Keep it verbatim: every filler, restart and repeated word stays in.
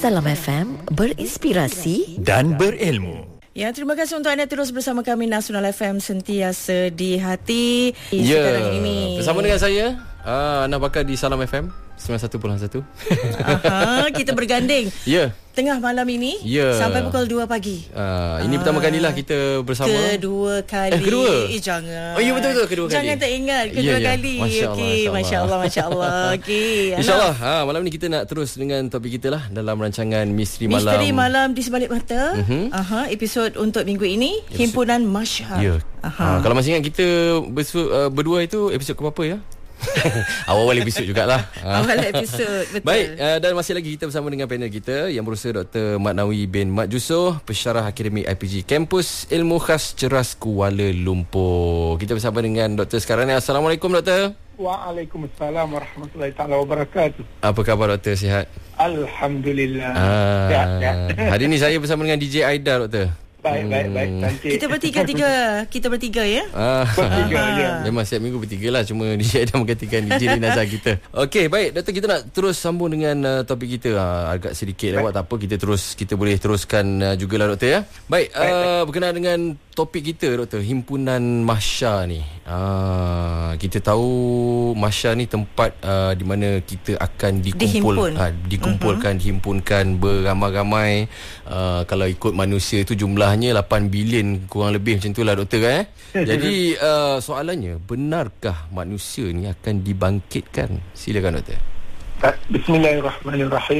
Salam F M, berinspirasi dan berilmu. Ya, terima kasih untuk anda terus bersama kami Nasional F M, sentiasa di hati. Ya, Sekarang ini bersama dengan saya uh, Ana Bakar di Salam F M sembilan puluh satu perpuluhan satu. Aha, kita berganding. Ya. Tengah malam ini Ya. sampai pukul dua pagi. Uh, ini pertama kalilah kita bersama. Kedua kali. Eh, kedua? Eh, jangan. Oh, ya betul-betul kedua kali. Jangan tak ingat kedua Ya, ya. kali. Masya Allah, Okey, Masya Masya Allah, Masya Allah. Okey. InsyaAllah ha, malam ni kita nak terus dengan topik kita lah dalam rancangan Misteri Malam. Misteri Malam di Sebalik Mata. Mhm. Aha, episod untuk minggu ini Himpunan Masya. Ya. Aha. Ha, kalau masih ingat kita bersu, uh, berdua itu episod ke berapa ya? Awal-awal episod jugalah. Ha. Awal episod, betul. Baik, uh, dan masih lagi kita bersama dengan panel kita yang berusaha Doktor Mat Nawi bin Mat Jusoh, pensyarah akademik I P G Kampus Ilmu Khas Ceras Kuala Lumpur. Kita bersama dengan doktor sekarang ni. Assalamualaikum doktor. Waalaikumsalam warahmatullahi taala wabarakatuh. Apa khabar doktor, sihat? Alhamdulillah. Ah, Sihat, sihat. Hari ni saya bersama dengan D J Aida doktor. Baik, baik, baik. Cantik. Kita bertiga-tiga. Kita bertiga ya. Ah, Bertiga je. memang setiap minggu bertiga lah. Cuma D J Aida menggantikan D J Nazar kita. Okey, baik doktor, kita nak terus sambung dengan uh, topik kita. uh, Agak sedikit lewat, tak apa, kita terus Kita boleh teruskan uh, jugalah doktor ya. Baik, uh, berkenaan dengan topik kita doktor, Himpunan Masya ni. uh, Kita tahu Masya ni tempat uh, di mana kita akan dikumpul, Dihimpun. uh, Dikumpulkan, uh-huh. dihimpunkan beramai-ramai. uh, Kalau ikut manusia tu jumlahnya lapan bilion kurang lebih, macam itulah doktor kan eh? Jadi uh, soalannya, benarkah manusia ni akan dibangkitkan? Silakan doktor. Bismillahirrahmanirrahim.